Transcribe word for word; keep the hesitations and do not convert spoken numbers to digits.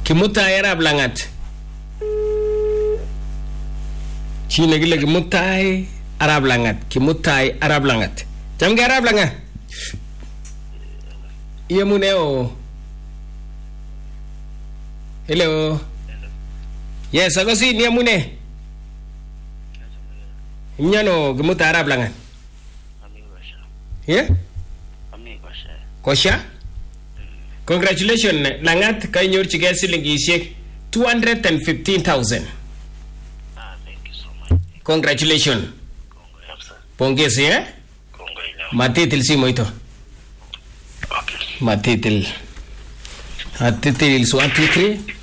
Kimutai Arab Langat. Chine gile Kimutai Arab Langat. Kimutai Arab Langat. Jam ke Arab Langat. Iya muneo. Hello. Yes, ako si niya mune. Nyano Kimutai Arab Langat. Yeah? Kosha? Congratulations, Langat, kanyor chike silingishek two hundred fifteen thousand. Ah, thank you so much. Congratulations. Pongezi, eh? Matitil simo ito. Okay. Matitil. Matitil one two three.